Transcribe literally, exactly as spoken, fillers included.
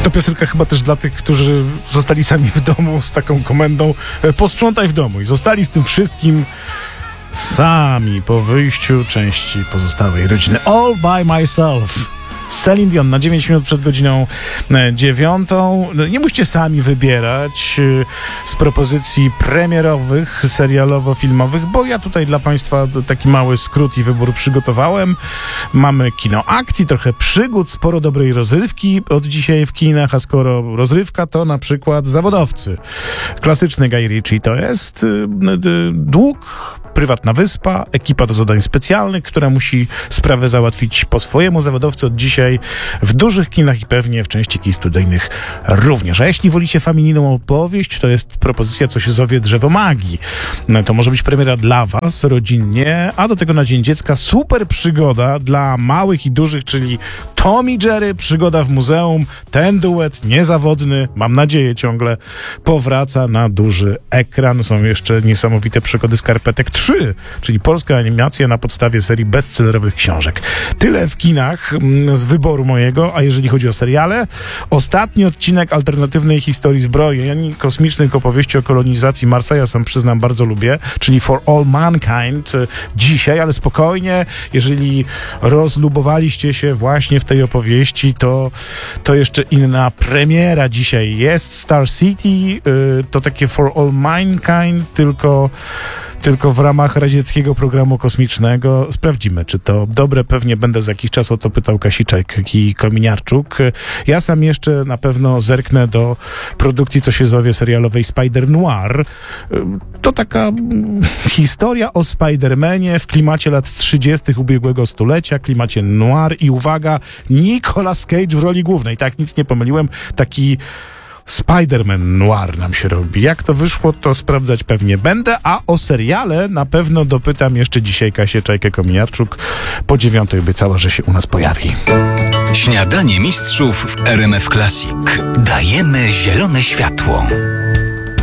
To piosenka chyba też dla tych, którzy zostali sami w domu z taką komendą posprzątaj w domu i zostali z tym wszystkim sami po wyjściu części pozostałej rodziny. All by myself. Celine Dion na dziewięć minut przed godziną dziewiątą. Nie musicie sami wybierać z propozycji premierowych, serialowo-filmowych, bo ja tutaj dla Państwa taki mały skrót i wybór przygotowałem. Mamy kino akcji, trochę przygód, sporo dobrej rozrywki od dzisiaj w kinach, a skoro rozrywka, to na przykład Zawodowcy. Klasyczny Guy Ritchie to jest dług, prywatna wyspa, ekipa do zadań specjalnych, która musi sprawę załatwić po swojemu. Zawodowcy od dzisiaj w dużych kinach i pewnie w części kin studyjnych również. A jeśli wolicie familijną opowieść, to jest propozycja Co się zowie Drzewo Magii. No, to może być premiera dla was, rodzinnie, a do tego na Dzień Dziecka super przygoda dla małych i dużych, czyli Tom i Jerry, przygoda w muzeum. Ten duet niezawodny, mam nadzieję ciągle, powraca na duży ekran. Są jeszcze niesamowite przygody Skarpetek trzy, czyli polska animacja na podstawie serii bestsellerowych książek. Tyle w kinach mm, z wyboru mojego, a jeżeli chodzi o seriale, ostatni odcinek alternatywnej historii zbrojeń kosmicznych opowieści o kolonizacji Marsa, ja sam przyznam bardzo lubię, czyli For All Mankind dzisiaj, ale spokojnie, jeżeli rozlubowaliście się właśnie w tej opowieści, to, to jeszcze inna premiera dzisiaj jest. Star City, yy, to takie For All Mankind, tylko tylko w ramach radzieckiego programu kosmicznego. Sprawdzimy, czy to dobre. Pewnie będę za jakiś czas o to pytał Kasiczek i Kominiarczuk. Ja sam jeszcze na pewno zerknę do produkcji Co się zowie serialowej Spider Noir. To taka historia o Spidermanie w klimacie lat trzydziestych ubiegłego stulecia, klimacie noir i uwaga, Nicolas Cage w roli głównej. Tak, nic nie pomyliłem. Taki Spider-Man noir nam się robi. Jak to wyszło, to sprawdzać pewnie będę, a o seriale na pewno dopytam jeszcze dzisiaj Kasię Czajkę-Kominiarczuk. Po dziewiątej obiecała, że się u nas pojawi. Śniadanie mistrzów w R M F Classic. Dajemy zielone światło.